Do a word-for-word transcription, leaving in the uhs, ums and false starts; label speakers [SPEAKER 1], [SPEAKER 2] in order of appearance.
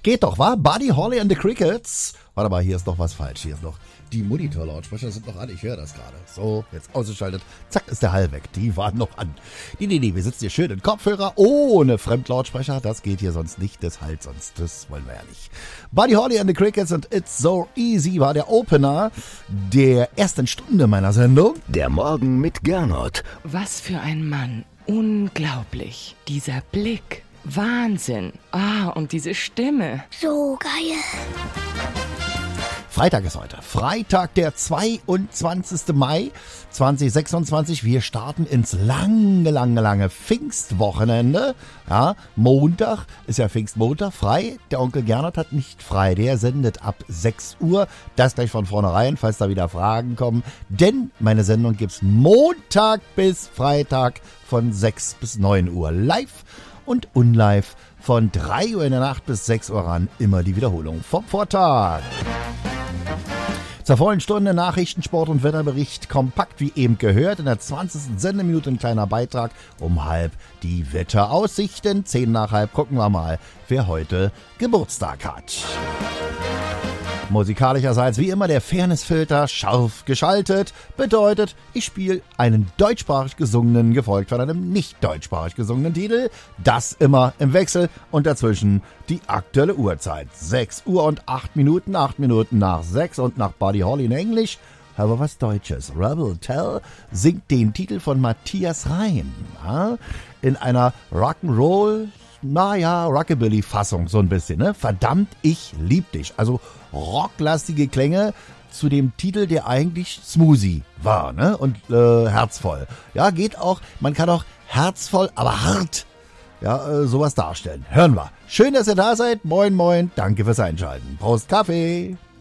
[SPEAKER 1] Geht doch, wa? Buddy Holly and the Crickets. Warte mal, hier ist noch was falsch. Hier ist noch die Monitor-Lautsprecher sind noch an. Ich höre das gerade. So, jetzt ausgeschaltet. Zack, ist der Hall weg. Die waren noch an. Nee, nee, nee, wir sitzen hier schön in Kopfhörer ohne Fremdlautsprecher. Das geht hier sonst nicht. Das halt sonst. Das wollen wir ja nicht. Buddy Holly and the Crickets und It's So Easy war der Opener der ersten Stunde meiner Sendung.
[SPEAKER 2] Der Morgen mit Gernot.
[SPEAKER 3] Was für ein Mann. Unglaublich. Dieser Blick. Wahnsinn. Ah, und diese Stimme.
[SPEAKER 4] So geil.
[SPEAKER 1] Freitag ist heute. Freitag, der zweiundzwanzigster Mai zweitausendsechsundzwanzig. Wir starten ins lange, lange, lange Pfingstwochenende. Ja, Montag ist ja Pfingstmontag frei. Der Onkel Gernot hat nicht frei. Der sendet ab sechs Uhr. Das gleich von vornherein, falls da wieder Fragen kommen. Denn meine Sendung gibt's Montag bis Freitag von sechs bis neun Uhr live und unlive von drei Uhr in der Nacht bis sechs Uhr ran. Immer die Wiederholung vom Vortag. Zur vollen Stunde Nachrichten, Sport und Wetterbericht kompakt wie eben gehört. In der zwanzigsten Sendeminute ein kleiner Beitrag. Um halb die Wetteraussichten. Zehn nach halb gucken wir mal, wer heute Geburtstag hat. Musikalischerseits wie immer der Fairnessfilter scharf geschaltet. Bedeutet, ich spiele einen deutschsprachig gesungenen, gefolgt von einem nicht deutschsprachig gesungenen Titel. Das immer im Wechsel und dazwischen die aktuelle Uhrzeit. sechs Uhr und acht Minuten, acht Minuten nach sechs und nach Buddy Holly in Englisch. Aber was Deutsches. Rebel Tell singt den Titel von Matthias Reim. Ja? In einer Rock'n'Roll, naja, Rockabilly-Fassung so ein bisschen, ne? Verdammt, ich lieb dich. Also rocklastige Klänge zu dem Titel, der eigentlich smoothie war, ne? Und äh, herzvoll. Ja, geht auch, man kann auch herzvoll, aber hart, ja, äh, sowas darstellen. Hören wir. Schön, dass ihr da seid. Moin, moin. Danke fürs Einschalten. Prost Kaffee.